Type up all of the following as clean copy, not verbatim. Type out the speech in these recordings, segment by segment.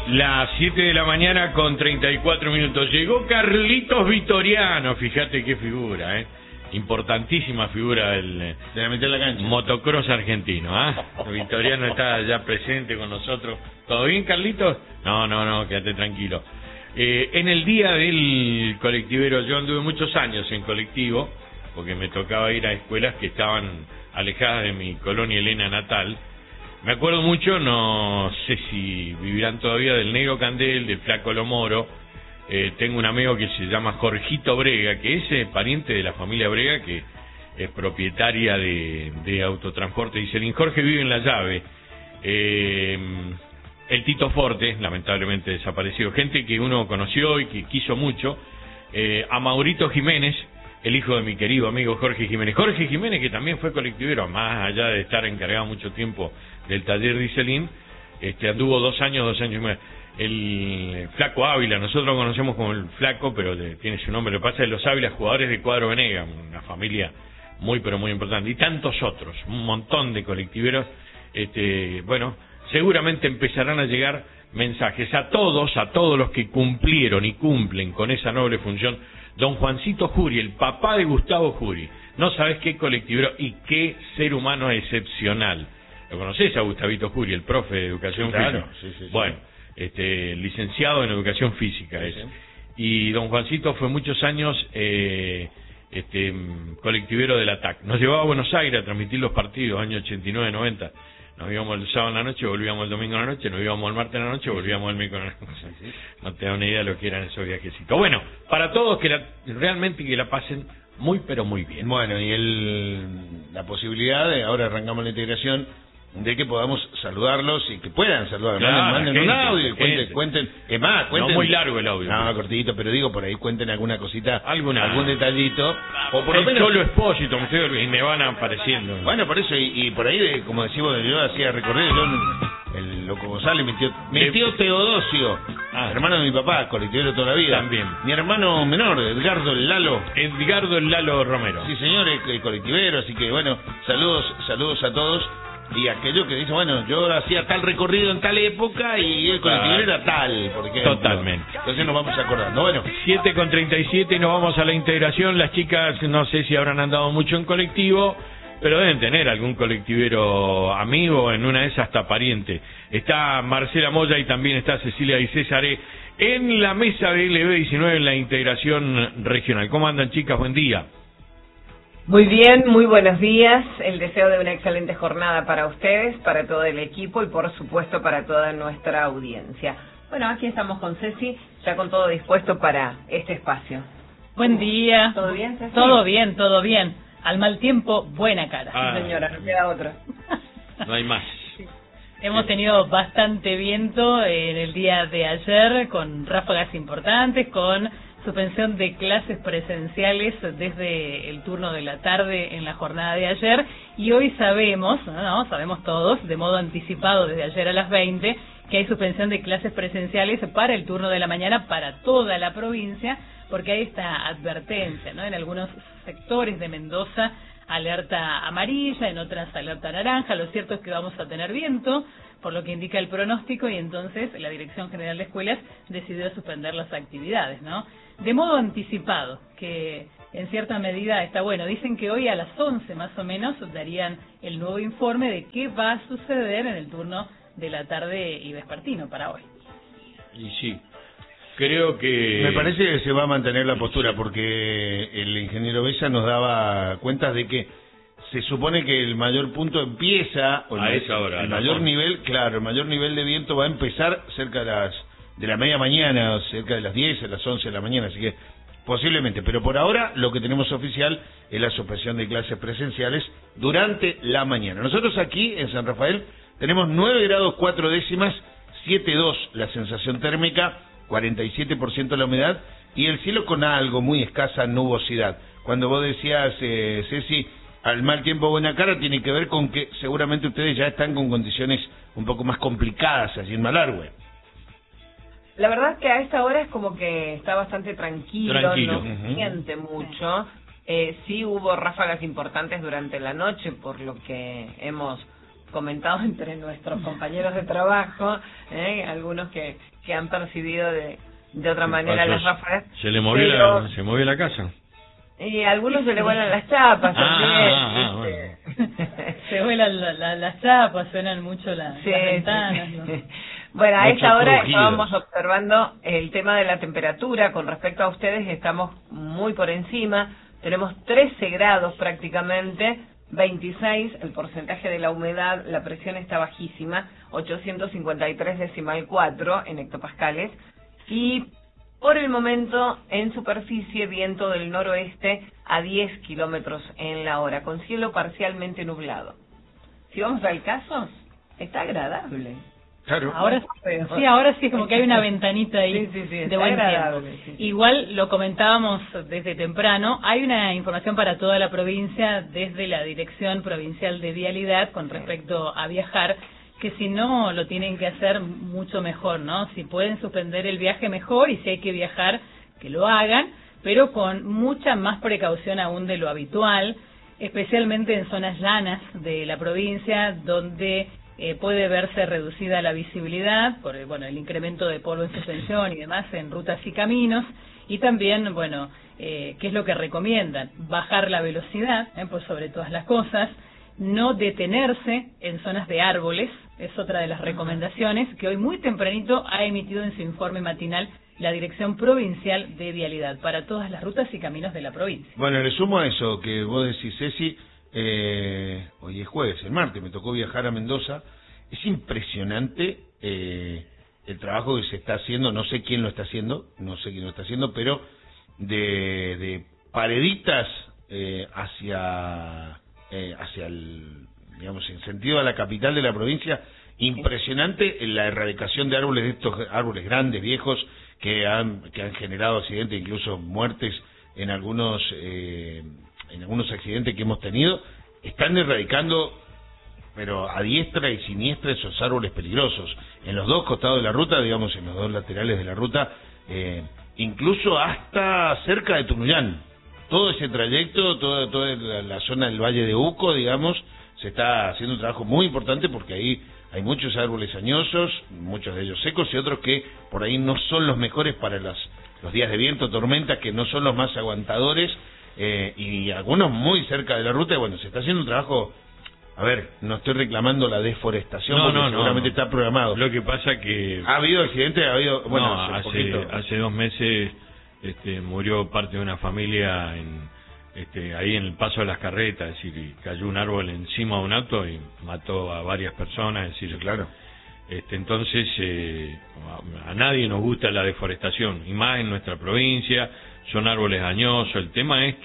Las 7 de la mañana con 34 minutos. Llegó Carlitos Vitoriano, fíjate qué figura, importantísima figura del de la mitad de la cancha. Motocross argentino, Vitoriano está ya presente con nosotros. ¿Todo bien, Carlitos? No, quédate tranquilo. En el día del colectivero, yo anduve muchos años en colectivo, porque me tocaba ir a escuelas que estaban alejadas de mi colonia Elena natal. Me acuerdo mucho, no sé si vivirán todavía, del Negro Candel, del Flaco Lomoro. Tengo un amigo que se llama Jorgito Brega, que es pariente de la familia Brega, que es propietaria de Autotransporte Iselín. Jorge vive en La Llave. El Tito Forte, lamentablemente desaparecido. Gente que uno conoció y que quiso mucho. A Maurito Jiménez, el hijo de mi querido amigo Jorge Jiménez. Jorge Jiménez, que también fue colectivero, más allá de estar encargado mucho tiempo del taller de Iselín, anduvo 2 años y medio. El Flaco Ávila, nosotros lo conocemos como el Flaco, pero tiene su nombre. Lo que pasa es los Ávila, jugadores de Cuadro Venegas, una familia muy, pero muy importante. Y tantos otros, un montón de colectiveros. Bueno, seguramente empezarán a llegar mensajes a todos los que cumplieron y cumplen con esa noble función. Don Juancito Juri, el papá de Gustavo Juri, no sabes qué colectivero y qué ser humano excepcional. ¿Lo conocés a Gustavito Juri, el profe de educación física? Sí. Bueno, licenciado en educación física es. Y don Juancito fue muchos años colectivero del ATAC. Nos llevaba a Buenos Aires a transmitir los partidos, años 89, 90. Nos íbamos el sábado en la noche, volvíamos el domingo en la noche, nos íbamos el martes en la noche, volvíamos el miércoles en la noche. No te da una idea de lo que eran esos viajecitos. Bueno, para todos realmente que la pasen muy, pero muy bien. Bueno, y la posibilidad de, ahora arrancamos la integración, de que podamos saludarlos y que puedan saludarlos. Claro, manden un audio y cuenten. Es más, cuenten. No muy largo el audio. No, cortito, pero digo, por ahí cuenten alguna cosita, algún detallito. O por lo menos solo expósito, y me van apareciendo. Bueno, por eso, y por ahí, como decimos, yo hacía recorrido, el Loco González, mi tío Teodosio, hermano de mi papá, colectivero toda la vida. También. Mi hermano menor, Edgardo el Lalo Romero. Sí, señor, el colectivero, así que bueno, saludos a todos. Y aquello que dice, bueno, yo hacía tal recorrido en tal época y el colectivero era tal, por ejemplo. Totalmente. Entonces nos vamos acordando. Bueno, 7:37 y nos vamos a la integración. Las chicas no sé si habrán andado mucho en colectivo, pero deben tener algún colectivero amigo, en una de esas hasta pariente. Está Marcela Moya y también está Cecilia y César en la mesa de LB19 en la integración regional. ¿Cómo andan, chicas? Buen día. Muy bien, muy buenos días. El deseo de una excelente jornada para ustedes, para todo el equipo y por supuesto para toda nuestra audiencia. Bueno, aquí estamos con Ceci, ya con todo dispuesto para este espacio. Buen día. ¿Todo bien, Ceci? Todo bien. Al mal tiempo, buena cara. Sí, señora, no queda otra. No hay más. Hemos tenido bastante viento en el día de ayer, con ráfagas importantes, con suspensión de clases presenciales desde el turno de la tarde en la jornada de ayer, y hoy sabemos todos, de modo anticipado desde ayer a las 20, que hay suspensión de clases presenciales para el turno de la mañana para toda la provincia, porque hay esta advertencia, ¿no? En algunos sectores de Mendoza, alerta amarilla, en otras alerta naranja. Lo cierto es que vamos a tener viento, por lo que indica el pronóstico, y entonces la Dirección General de Escuelas decidió suspender las actividades, ¿no? De modo anticipado, que en cierta medida está bueno. Dicen que hoy a las 11 más o menos darían el nuevo informe de qué va a suceder en el turno de la tarde y vespertino para hoy. Y sí, creo que... Me parece que se va a mantener la postura, porque el ingeniero Bella nos daba cuentas de que se supone que el mayor punto empieza, o a esa hora, el mayor nivel, claro, el mayor nivel de viento va a empezar cerca de la media mañana, cerca de las 10, a las 11 de la mañana, así que posiblemente, pero por ahora lo que tenemos oficial es la suspensión de clases presenciales durante la mañana. Nosotros aquí en San Rafael tenemos 9 grados 4 décimas, 7,2 la sensación térmica, 47% la humedad y el cielo con algo muy escasa nubosidad. Cuando vos decías, Ceci, al mal tiempo buena cara, tiene que ver con que seguramente ustedes ya están con condiciones un poco más complicadas allí en Malargüe. La verdad es que a esta hora es como que está bastante tranquilo. No Uh-huh. siente mucho. Sí hubo ráfagas importantes durante la noche, por lo que hemos comentado entre nuestros compañeros de trabajo, algunos que han percibido de otra manera las ráfagas. Se movió la casa. Y a algunos se le vuelan las chapas también. Bueno. Se vuelan las chapas, suenan mucho las ventanas, ¿no? Bueno, a esta hora estábamos observando el tema de la temperatura. Con respecto a ustedes, estamos muy por encima. Tenemos 13 grados prácticamente, 26 el porcentaje de la humedad, la presión está bajísima, 853,4 en hectopascales. Y por el momento, en superficie, viento del noroeste a 10 kilómetros en la hora, con cielo parcialmente nublado. Si vamos al caso, está agradable. Claro. Ahora sí es como que hay una ventanita ahí de buen tiempo. Igual lo comentábamos desde temprano, hay una información para toda la provincia desde la Dirección Provincial de Vialidad con respecto a viajar, que si no lo tienen que hacer mucho mejor, ¿no? Si pueden suspender el viaje mejor, y si hay que viajar, que lo hagan, pero con mucha más precaución aún de lo habitual, especialmente en zonas llanas de la provincia, donde puede verse reducida la visibilidad por el incremento de polvo en suspensión y demás en rutas y caminos, y también, ¿qué es lo que recomiendan? Bajar la velocidad, pues sobre todas las cosas, no detenerse en zonas de árboles, es otra de las recomendaciones que hoy muy tempranito ha emitido en su informe matinal la Dirección Provincial de Vialidad para todas las rutas y caminos de la provincia. Bueno, le sumo a eso que vos decís, Ceci, hoy es jueves, el martes me tocó viajar a Mendoza. Es impresionante el trabajo que se está haciendo, no sé quién lo está haciendo, pero de pareditas hacia el, digamos, en sentido a la capital de la provincia, impresionante la erradicación de árboles, de estos árboles grandes, viejos, que han generado accidentes, incluso muertes en algunos accidentes que hemos tenido. Están erradicando, pero a diestra y siniestra, esos árboles peligrosos en los dos costados de la ruta, digamos, en los dos laterales de la ruta, incluso hasta cerca de Tunuyán. Todo ese trayecto, toda la zona del Valle de Uco, digamos, se está haciendo un trabajo muy importante porque ahí hay muchos árboles añosos, muchos de ellos secos y otros que por ahí no son los mejores para los días de viento, tormenta, que no son los más aguantadores, y algunos muy cerca de la ruta. Y se está haciendo un trabajo. A ver, no estoy reclamando la deforestación, porque seguramente está programado. Lo que pasa que ha habido accidentes, hace 2 meses murió parte de una familia ahí en el paso de las carretas, es decir, cayó un árbol encima de un auto y mató a varias personas, es decir, claro. Entonces a nadie nos gusta la deforestación, y más en nuestra provincia, son árboles dañosos. El tema es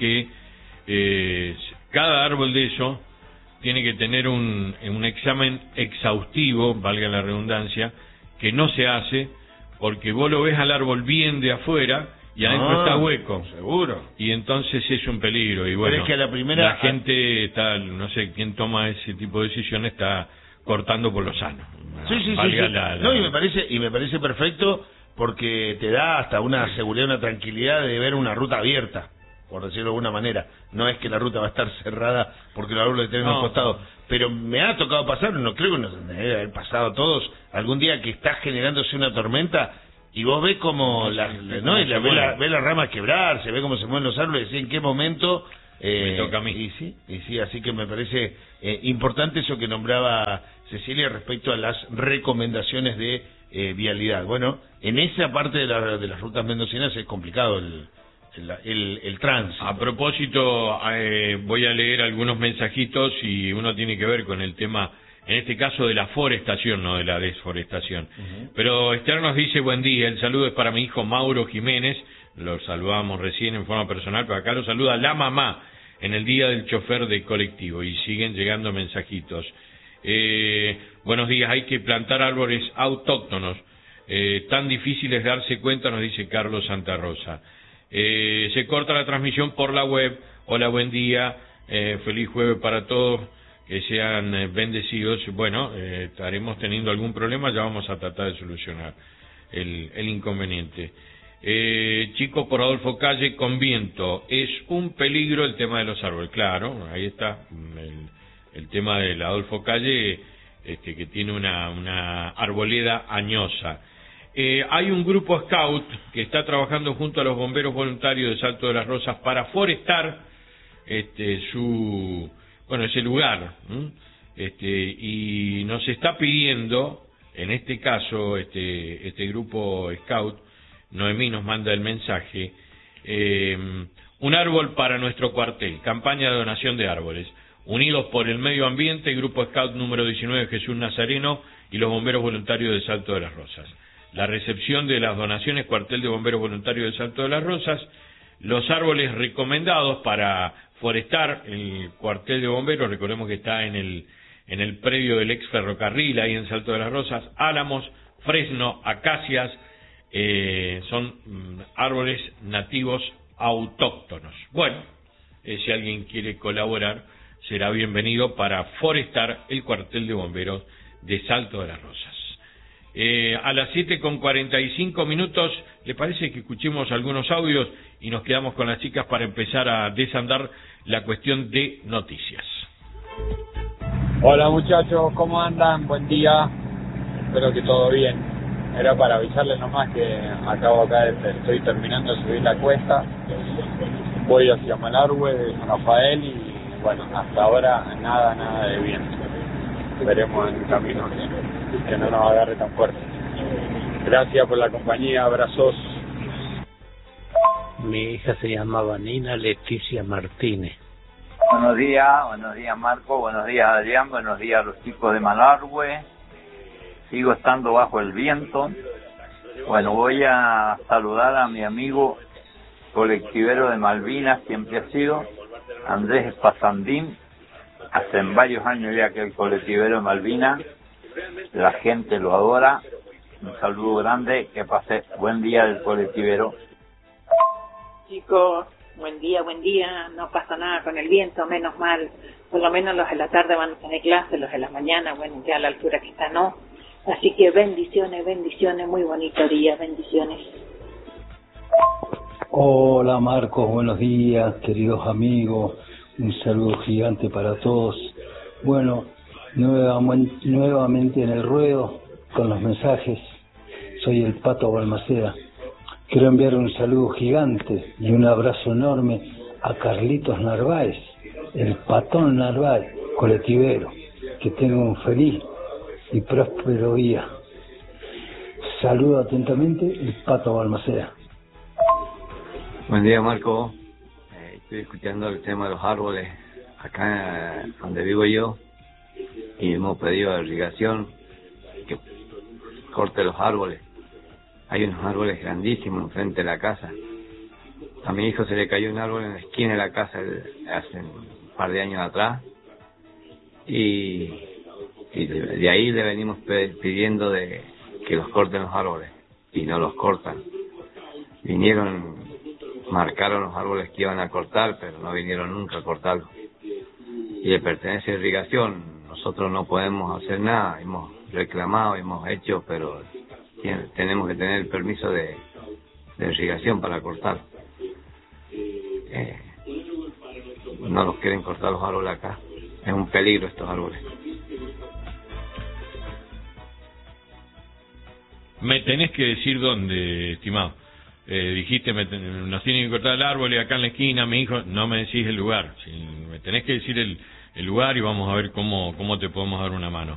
que cada árbol de eso tiene que tener un examen exhaustivo, valga la redundancia, que no se hace, porque vos lo ves al árbol bien de afuera y adentro está hueco. Seguro. Y entonces es un peligro. Y pero es que la gente está, no sé quién toma ese tipo de decisiones, está cortando por lo sano. Sí. No, y me parece perfecto, porque te da hasta una seguridad, una tranquilidad de ver una ruta abierta, por decirlo de alguna manera. No es que la ruta va a estar cerrada porque los árboles tienen un costado. Pero me ha tocado pasar, no creo que nos debe haber pasado a todos, algún día que está generándose una tormenta y vos ves como ves las ramas quebrarse, ves cómo se mueven los árboles, y en qué momento me toca a mí. Y sí, así que me parece importante eso que nombraba Cecilia respecto a las recomendaciones de vialidad. Bueno, en esa parte de las rutas mendocinas es complicado el tránsito. A propósito, voy a leer algunos mensajitos, y uno tiene que ver con el tema, en este caso, de la forestación, no de la desforestación. Pero Esther nos dice: buen día, el saludo es para mi hijo Mauro Jiménez, lo saludamos recién en forma personal, pero acá lo saluda la mamá en el día del chofer de colectivo, y siguen llegando mensajitos. Buenos días, hay que plantar árboles autóctonos, tan difícil es darse cuenta, nos dice Carlos Santa Rosa. Se corta la transmisión por la web. Hola, buen día, feliz jueves para todos, que sean bendecidos. Bueno, estaremos teniendo algún problema, ya vamos a tratar de solucionar el inconveniente. Chico, por Adolfo Calle, con viento, es un peligro el tema de los árboles. Claro, ahí está el tema del Adolfo Calle, que tiene una arboleda añosa. Hay un grupo scout que está trabajando junto a los bomberos voluntarios de Salto de las Rosas para forestar ese lugar, y nos está pidiendo, en este caso, este grupo scout, Noemí nos manda el mensaje, un árbol para nuestro cuartel, campaña de donación de árboles, unidos por el medio ambiente, grupo scout número 19 Jesús Nazareno y los bomberos voluntarios de Salto de las Rosas. La recepción de las donaciones, cuartel de bomberos voluntarios de Salto de las Rosas, los árboles recomendados para forestar el cuartel de bomberos, recordemos que está en el predio del ex ferrocarril, ahí en Salto de las Rosas, álamos, fresno, acacias, son árboles nativos autóctonos. Bueno, si alguien quiere colaborar, será bienvenido para forestar el cuartel de bomberos de Salto de las Rosas. A las 7:45, ¿le parece que escuchemos algunos audios y nos quedamos con las chicas para empezar a desandar la cuestión de noticias? Hola muchachos, ¿cómo andan? Buen día, espero que todo bien. Era para avisarles nomás que estoy terminando de subir la cuesta, voy hacia Malargüe de San Rafael y bueno, hasta ahora nada de viento. Veremos en el camino que no nos agarre tan fuerte. Gracias por la compañía, abrazos. Mi hija se llamaba Nina Leticia Martínez. Buenos días Marco, buenos días Adrián, buenos días a los chicos de Malargüe. Sigo estando bajo el viento. Bueno, voy a saludar a mi amigo colectivero de Malvinas, siempre ha sido, Andrés Pasandín. Hace varios años ya que el colectivero de Malvinas, la gente lo adora. Un saludo grande, que pase buen día del colectivero. Chicos, buen día, no pasa nada con el viento, menos mal, por lo menos los de la tarde van a tener clase, los de la mañana, bueno, ya a la altura que está no, así que bendiciones, muy bonito día, bendiciones. Hola Marcos, buenos días, queridos amigos, un saludo gigante para todos. Bueno, nuevamente en el ruedo con los mensajes, soy el Pato Balmaceda. Quiero enviar un saludo gigante y un abrazo enorme a Carlitos Narváez, el Patón Narváez, colectivero. Que tenga un feliz y próspero día. Saludo atentamente, el Pato Balmaceda. Buen día, Marco. Estoy escuchando el tema de los árboles acá donde vivo yo y hemos pedido a irrigación que corte los árboles. Hay unos árboles grandísimos enfrente de la casa. A mi hijo se le cayó un árbol en la esquina de la casa hace un par de años atrás y de ahí le venimos pidiendo de que los corten los árboles y no los cortan. Vinieron, marcaron los árboles que iban a cortar, pero no vinieron nunca a cortarlos. Y le pertenece a irrigación, nosotros no podemos hacer nada, hemos reclamado, hemos hecho, pero tenemos que tener el permiso de irrigación para cortar. No los quieren cortar los árboles acá, es un peligro estos árboles. Me tenés que decir dónde, estimado. Dijiste, nos tienen que cortar el árbol y acá en la esquina, mi hijo, no me decís el lugar. Me tenés que decir el lugar y vamos a ver cómo te podemos dar una mano.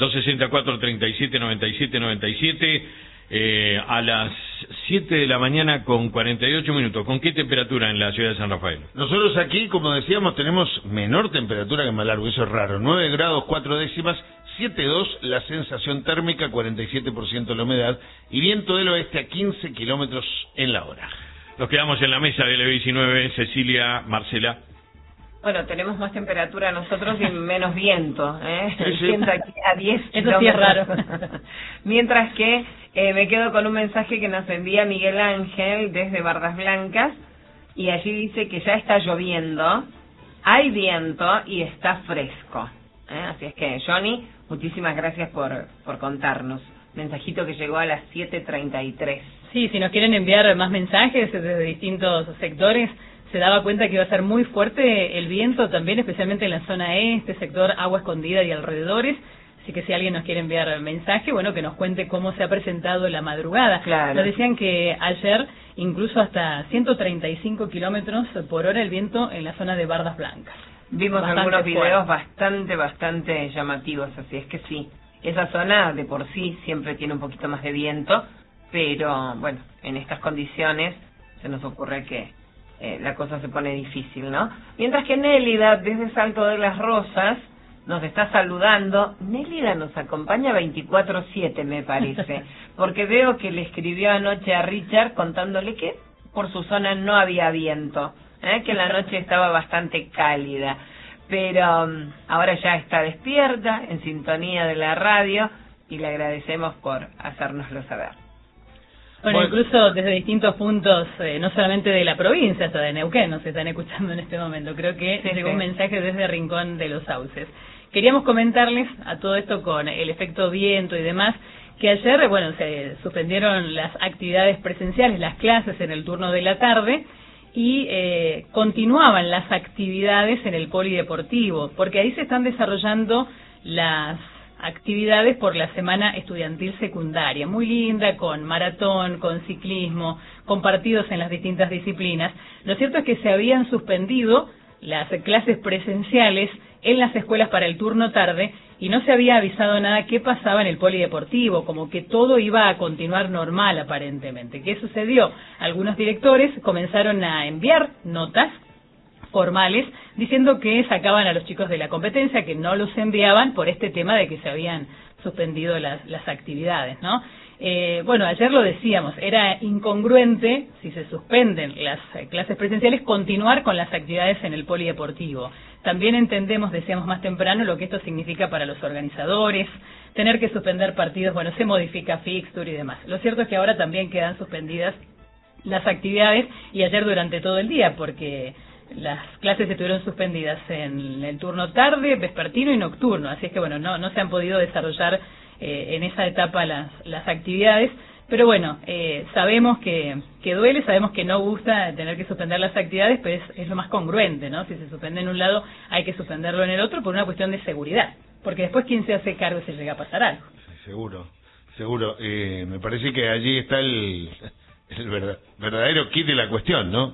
264-37-97-97, a las 7 de la mañana con 48 minutos. ¿Con qué temperatura en la ciudad de San Rafael? Nosotros aquí, como decíamos, tenemos menor temperatura que en Malargüe, eso es raro. 9 grados 4 décimas, 7,2 la sensación térmica, 47% la humedad y viento del oeste a 15 kilómetros en la hora. Nos quedamos en la mesa del E19, Cecilia, Marcela. Bueno, tenemos más temperatura nosotros y menos viento, Sí. El viento aquí a 10 Eso sí es raro. Mientras que me quedo con un mensaje que nos envía Miguel Ángel desde Bardas Blancas y allí dice que ya está lloviendo, hay viento y está fresco. Así es que, Johnny, muchísimas gracias por contarnos. Mensajito que llegó a las 7:33. Sí, si nos quieren enviar más mensajes desde distintos sectores, se daba cuenta que iba a ser muy fuerte el viento también, especialmente en la zona este, sector Agua Escondida y alrededores. Así que si alguien nos quiere enviar mensaje, bueno, que nos cuente cómo se ha presentado la madrugada. Claro. Nos decían que ayer incluso hasta 135 kilómetros por hora el viento en la zona de Bardas Blancas. Vimos algunos videos bastante llamativos, así es que sí. Esa zona de por sí siempre tiene un poquito más de viento, pero bueno, en estas condiciones se nos ocurre que la cosa se pone difícil, ¿no? Mientras que Nélida, desde Salto de las Rosas, nos está saludando. Nélida nos acompaña 24/7, me parece, porque veo que le escribió anoche a Richard contándole que por su zona no había viento, que la noche estaba bastante cálida, pero ahora ya está despierta, en sintonía de la radio, y le agradecemos por hacérnoslo saber. Bueno, incluso desde distintos puntos, no solamente de la provincia, hasta de Neuquén, nos están escuchando en este momento. Creo que llegó un mensaje desde Rincón de los Sauces. Queríamos comentarles a todo esto con el efecto viento y demás, que ayer, bueno, se suspendieron las actividades presenciales, las clases en el turno de la tarde, y continuaban las actividades en el polideportivo, porque ahí se están desarrollando las actividades por la semana estudiantil secundaria, muy linda, con maratón, con ciclismo, con partidos en las distintas disciplinas. Lo cierto es que se habían suspendido las clases presenciales en las escuelas para el turno tarde y no se había avisado nada qué pasaba en el polideportivo, como que todo iba a continuar normal aparentemente. ¿Qué sucedió? Algunos directores comenzaron a enviar notas formales diciendo que sacaban a los chicos de la competencia, que no los enviaban por este tema de que se habían suspendido las actividades, ¿no? Bueno, ayer lo decíamos, era incongruente, si se suspenden las clases presenciales, continuar con las actividades en el polideportivo. También entendemos, decíamos más temprano, lo que esto significa para los organizadores, tener que suspender partidos, bueno, se modifica fixture y demás. Lo cierto es que ahora también quedan suspendidas las actividades, y ayer durante todo el día, porque las clases estuvieron suspendidas en el turno tarde, vespertino y nocturno, así es que bueno, no se han podido desarrollar en esa etapa las actividades, pero bueno, sabemos que duele, sabemos que no gusta tener que suspender las actividades, pero es lo más congruente, ¿no? Si se suspende en un lado, hay que suspenderlo en el otro por una cuestión de seguridad, porque después quién se hace cargo si llega a pasar algo. Seguro. Me parece que allí está el verdadero kit de la cuestión, ¿no?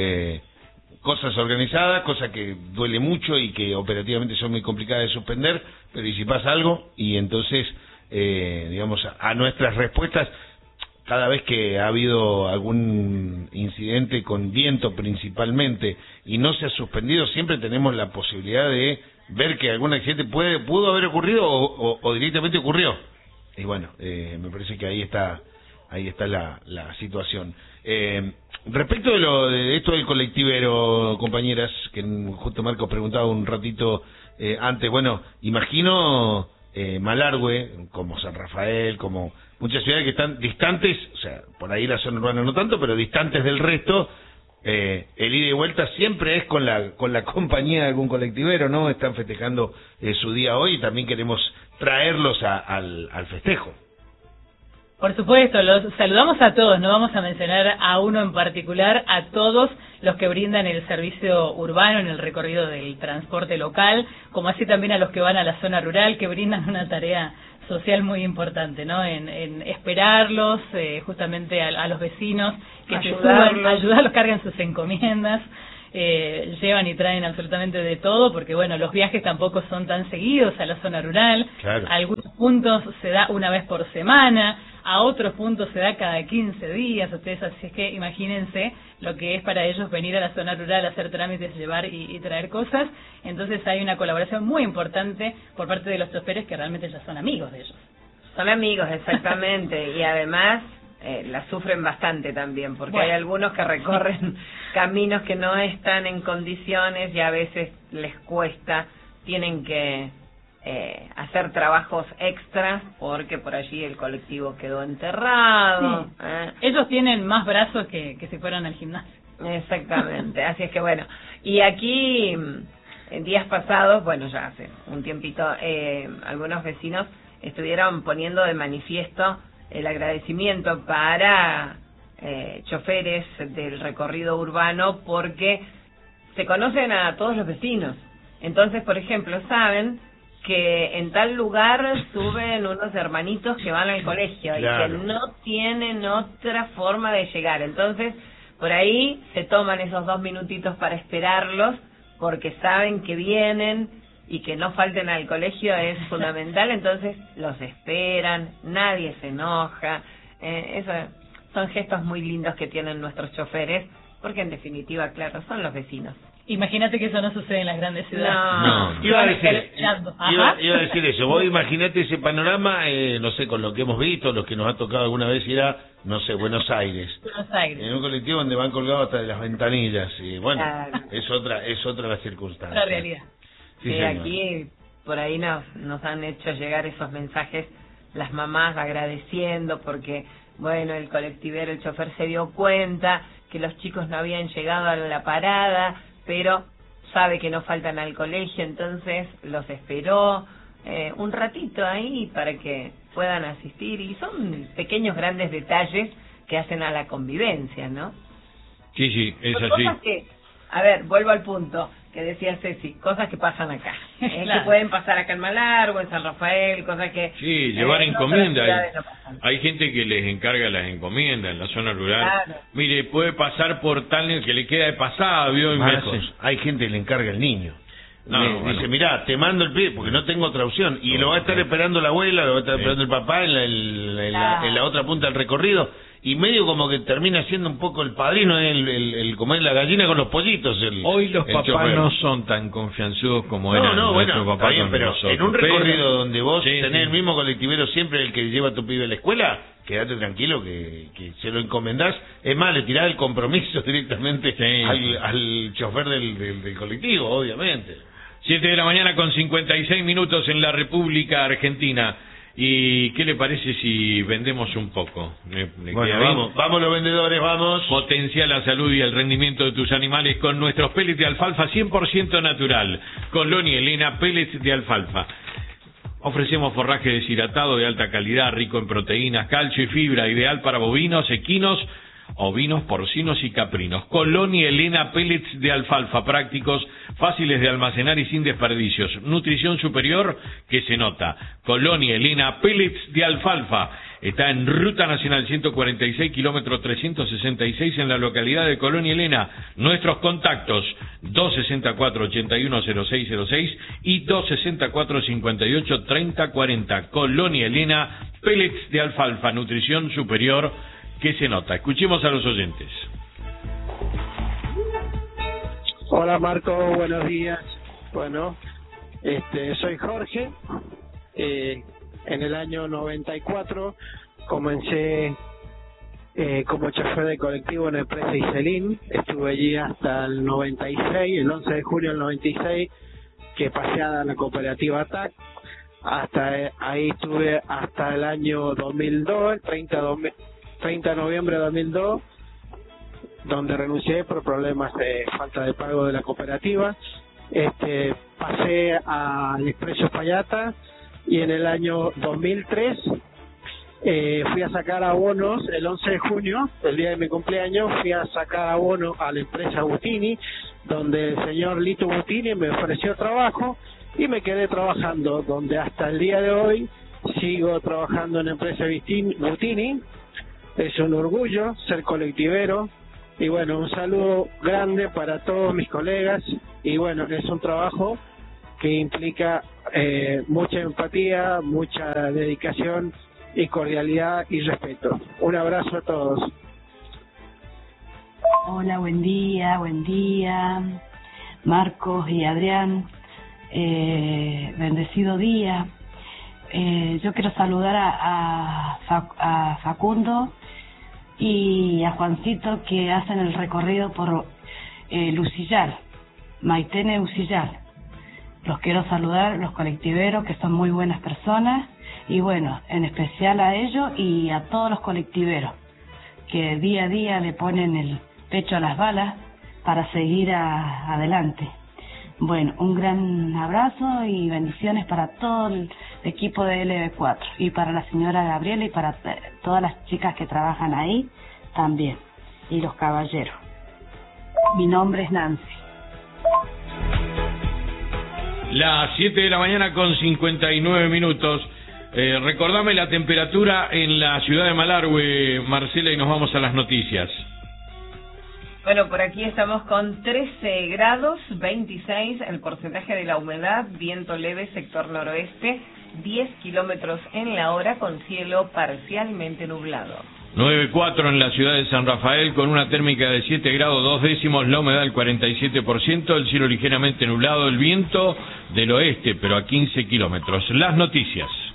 Cosas organizadas, cosas que duele mucho y que operativamente son muy complicadas de suspender, pero ¿y si pasa algo? Y entonces, digamos, a nuestras respuestas, cada vez que ha habido algún incidente con viento principalmente y no se ha suspendido, siempre tenemos la posibilidad de ver que algún accidente pudo haber ocurrido o directamente ocurrió. Y bueno, me parece que ahí está la situación. Respecto de esto del colectivero, compañeras, que justo Marco preguntaba un ratito antes, bueno, imagino Malargüe, como San Rafael, como muchas ciudades que están distantes, o sea, por ahí la zona urbana no tanto, pero distantes del resto, el ida y vuelta siempre es con la compañía de algún colectivero, ¿no? Están festejando su día hoy y también queremos traerlos al festejo. Por supuesto, los saludamos a todos, no vamos a mencionar a uno en particular, a todos los que brindan el servicio urbano en el recorrido del transporte local, como así también a los que van a la zona rural, que brindan una tarea social muy importante, ¿no? En esperarlos, justamente a los vecinos, que ayudarlos, cargan sus encomiendas, llevan y traen absolutamente de todo, porque bueno, los viajes tampoco son tan seguidos a la zona rural, claro. A algunos puntos se da una vez por semana, a otros puntos se da cada 15 días, ustedes, así es que imagínense lo que es para ellos venir a la zona rural, hacer trámites, llevar y traer cosas. Entonces hay una colaboración muy importante por parte de los choferes que realmente ya son amigos de ellos. Son amigos, exactamente, y además la sufren bastante también, porque hay algunos que recorren caminos que no están en condiciones y a veces les cuesta, tienen que hacer trabajos extras porque por allí el colectivo quedó enterrado. Sí. Ellos tienen más brazos que si fueran al gimnasio. Exactamente, así es que bueno, y aquí en días pasados, bueno, ya hace un tiempito, algunos vecinos estuvieron poniendo de manifiesto el agradecimiento para choferes del recorrido urbano porque se conocen a todos los vecinos. Entonces, por ejemplo, saben que en tal lugar suben unos hermanitos que van al colegio, claro, y que no tienen otra forma de llegar. Entonces, por ahí se toman esos 2 minutitos para esperarlos, porque saben que vienen y que no falten al colegio es fundamental. Entonces los esperan, nadie se enoja. Eso son gestos muy lindos que tienen nuestros choferes, porque en definitiva, claro, son los vecinos. Imagínate que eso no sucede en las grandes ciudades. No. Iba a decir eso. Vos imaginate ese panorama, no sé, con lo que hemos visto, los que nos ha tocado alguna vez ir a, no sé, Buenos Aires. En un colectivo donde van colgados hasta de las ventanillas. Y bueno, claro, es otra la circunstancia. La realidad. Sí, aquí por ahí nos han hecho llegar esos mensajes las mamás agradeciendo porque, bueno, el colectivero, el chofer se dio cuenta que los chicos no habían llegado a la parada, pero sabe que no faltan al colegio, entonces los esperó un ratito ahí para que puedan asistir, y son pequeños grandes detalles que hacen a la convivencia, ¿no? Sí, es así. Cosas que, a ver, vuelvo al punto que decía Ceci, cosas que pasan acá, claro, que pueden pasar acá en Malargüe, en San Rafael, cosas que... Sí, llevar encomiendas. Hay gente que les encarga las encomiendas en la zona rural. Claro. Mire, puede pasar por tal que le queda de pasada, ¿vio? Hay gente que le encarga el niño. Dice, mirá, te mando el pie porque no tengo otra opción. Y lo va a estar esperando la abuela, lo va a estar esperando el papá en la otra punta del recorrido. Y medio como que termina siendo un poco el padrino, el comer la gallina con los pollitos. Hoy los papás no son tan confianzudos como eran nuestros papás. Está bien, pero nosotros. En un recorrido donde vos tenés el mismo colectivero siempre, el que lleva a tu pibe a la escuela, quédate tranquilo que se lo encomendás. Es más, le tirás el compromiso directamente al chofer del colectivo, obviamente. 7 de la mañana con 56 minutos en la República Argentina. ¿Y qué le parece si vendemos un poco? Bueno, vamos los vendedores, vamos. Potencia la salud y el rendimiento de tus animales con nuestros pellets de alfalfa 100% natural. Colonia Elena, pellets de alfalfa. Ofrecemos forraje deshidratado de alta calidad, rico en proteínas, calcio y fibra, ideal para bovinos, equinos, ovinos, porcinos y caprinos. Colonia Elena, pellets de alfalfa, prácticos, fáciles de almacenar y sin desperdicios. Nutrición superior que se nota. Colonia Elena, pellets de alfalfa. Está en Ruta Nacional 146, kilómetro 366 en la localidad de Colonia Elena. Nuestros contactos 264-810606 y 264-583040. Colonia Elena, pellets de alfalfa, nutrición superior que se nota. Escuchemos a los oyentes. Hola Marco, buenos días. Bueno, soy Jorge. En el año 94 comencé como chofer de colectivo en la empresa Iselin. Estuve allí hasta el 96, el 11 de julio del 96, que pasé a la cooperativa TAC. Hasta ahí estuve hasta el año 2002, el 30 de noviembre de 2002, donde renuncié por problemas de falta de pago de la cooperativa. Pasé al Expreso Payata y en el año 2003 fui a sacar abonos el 11 de junio, el día de mi cumpleaños. Fui a sacar abono a la empresa Butini, donde el señor Lito Butini me ofreció trabajo y me quedé trabajando, donde hasta el día de hoy sigo trabajando en la empresa Butini. Es un orgullo ser colectivero y bueno, un saludo grande para todos mis colegas. Y bueno, es un trabajo que implica mucha empatía, mucha dedicación y cordialidad y respeto. Un abrazo a todos. Hola, buen día, Marcos y Adrián, bendecido día. Yo quiero saludar a Facundo y a Juancito, que hacen el recorrido por Lucillar, Maitene Lucillar. Los quiero saludar, los colectiveros, que son muy buenas personas, y bueno, en especial a ellos y a todos los colectiveros que día a día le ponen el pecho a las balas para seguir adelante. Bueno, un gran abrazo y bendiciones para todo el equipo de LB4 y para la señora Gabriela y para todas las chicas que trabajan ahí. también, y los caballeros. Mi nombre es Nancy. Las 7 de la mañana con 59 minutos. Recordame la temperatura en la ciudad de Malargüe, Marcela, y nos vamos a las noticias. Bueno, por aquí estamos con 13 grados, 26 el porcentaje de la humedad, viento leve sector noroeste, 10 kilómetros en la hora con cielo parcialmente nublado. 9,4 en la ciudad de San Rafael con una térmica de 7 grados 2 décimos, la humedad del 47%, el cielo ligeramente nublado, el viento del oeste, pero a 15 kilómetros. Las noticias.